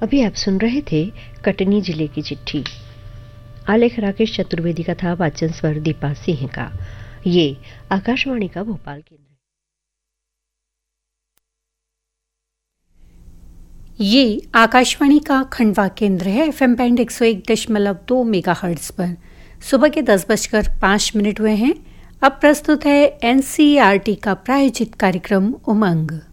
अभी आप सुन रहे थे कटनी जिले की चिट्ठी। आलेख राकेश चतुर्वेदी का था, वाचन स्वर दीपा सिंह का। ये आकाशवाणी का भोपाल केंद्र है। ये आकाशवाणी का खंडवा केंद्र है। FM बैंड 101.2 मेगाहर्ट्ज पर सुबह के 10:05 हुए हैं। अब प्रस्तुत है NCERT का प्रायोजित कार्यक्रम उमंग।